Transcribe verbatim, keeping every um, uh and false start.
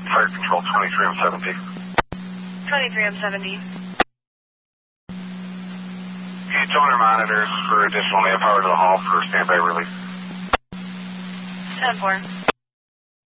Fire Control, twenty-three M seventy. twenty-three M seventy. Toner monitors for additional manpower to the hall for standby release. ten four.